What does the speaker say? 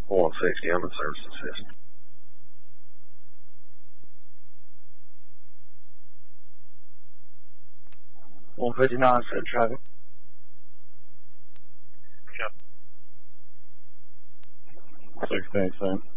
160, I'm in service assist. 159, set traffic. Yep. 16, same.